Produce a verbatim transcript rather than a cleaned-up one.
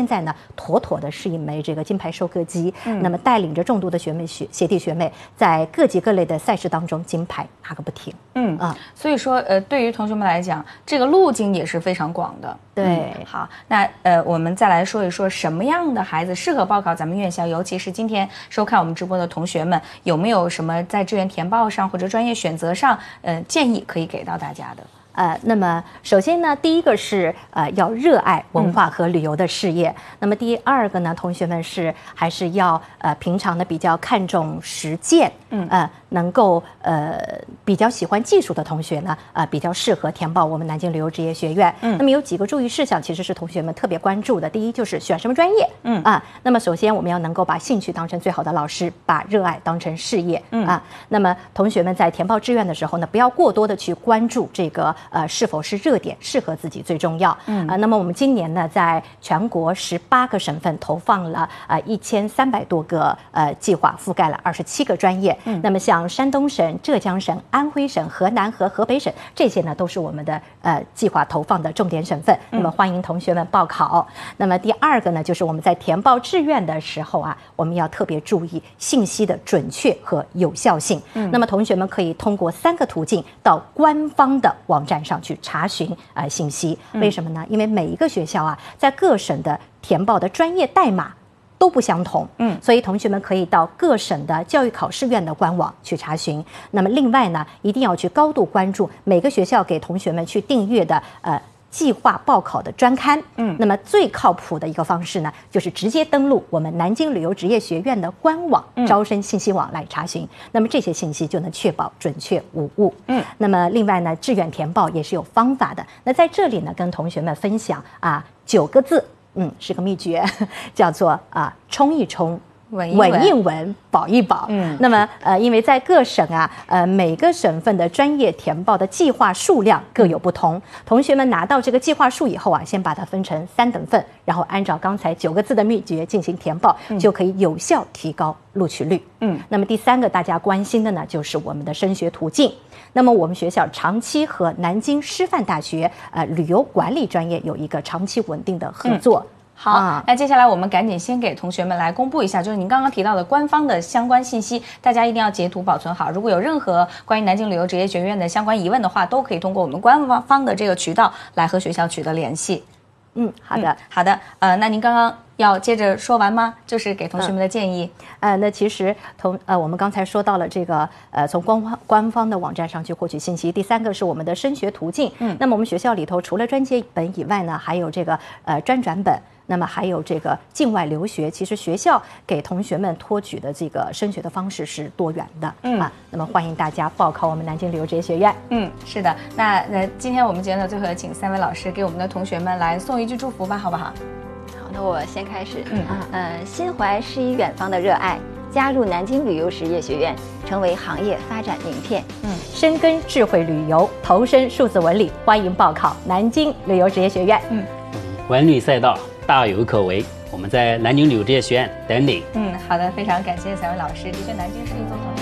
在呢，妥妥的是一枚这个金牌收割机。嗯，那么带领着众多的学妹学学弟学妹，在各级各类的赛事当中，金牌拿个不停。嗯啊， 所以说呃，对于同学们来讲，这个路径也是非常广的。 对， 嗯、好，那呃，我们再来说一说什么样的孩子适合报考咱们院校，尤其是今天收看我们直播的同学们，有没有什么在志愿填报上或者专业选择上，呃，建议可以给到大家的？ 呃，那么首先呢，第一个是呃要热爱文化和旅游的事业。嗯、那么第二个呢，同学们是还是要呃平常的比较看重实践，嗯呃能够呃比较喜欢技术的同学呢，呃比较适合填报我们南京旅游职业学院。嗯，那么有几个注意事项，其实是同学们特别关注的。第一就是选什么专业，嗯啊，那么首先我们要能够把兴趣当成最好的老师，把热爱当成事业，嗯啊。那么同学们在填报志愿的时候呢，不要过多的去关注这个。呃，是否是热点，适合自己最重要。嗯啊、呃，那么我们今年呢，在全国十八个省份投放了呃一千三百多个呃计划，覆盖了二十七个专业。嗯，那么像山东省、浙江省、安徽省、河南和河北省这些呢，都是我们的呃计划投放的重点省份。那么欢迎同学们报考。嗯、那么第二个呢，就是我们在填报志愿的时候啊，我们要特别注意信息的准确和有效性。嗯，那么同学们可以通过三个途径到官方的网站上去查询呃信息，为什么呢？因为每一个学校啊，在各省的填报的专业代码都不相同，嗯，所以同学们可以到各省的教育考试院的官网去查询。那么另外呢，一定要去高度关注每个学校给同学们去订阅的呃。计划报考的专刊，嗯，那么最靠谱的一个方式呢，就是直接登录我们南京旅游职业学院的官网、嗯、招生信息网来查询。那么这些信息就能确保准确无误。嗯，那么另外呢，志愿填报也是有方法的。那在这里呢，跟同学们分享啊九个字，嗯，是个秘诀，叫做啊冲一冲。稳一稳，保一保。嗯，那么呃，因为在各省啊，呃，每个省份的专业填报的计划数量各有不同。同学们拿到这个计划数以后啊，先把它分成三等份，然后按照刚才九个字的秘诀进行填报，嗯、就可以有效提高录取率。嗯，那么第三个大家关心的呢，就是我们的升学途径。那么我们学校长期和南京师范大学呃旅游管理专业有一个长期稳定的合作。嗯好，啊、那接下来我们赶紧先给同学们来公布一下，就是您刚刚提到的官方的相关信息，大家一定要截图保存好。如果有任何关于南京旅游职业学院的相关疑问的话，都可以通过我们官方的这个渠道来和学校取得联系。 嗯，好的，嗯、 好的。呃，那您刚刚要接着说完吗？就是给同学们的建议。 嗯、呃，那其实同呃，我们刚才说到了这个呃，从官方官方的网站上去获取信息。第三个是我们的升学途径。嗯，那么我们学校里头除了专接本以外呢，还有这个呃专转本。那么还有这个境外留学，其实学校给同学们托举的这个升学的方式是多元的，嗯啊，那么欢迎大家报考我们南京旅游职业学院。 嗯，是的，那呃，今天我们节目的最后请三位老师给我们的同学们来送一句祝福吧，好不好？ 好，那我先开始。嗯呃，心怀诗与远方的热爱，加入南京旅游职业学院，成为行业发展名片。 嗯，深耕智慧旅游，投身数字文旅，欢迎报考南京旅游职业学院。 嗯，文旅赛道大有可为，我们在南京旅游职业学院等你。 嗯，好的，非常感谢三位老师。的确，南京是一座很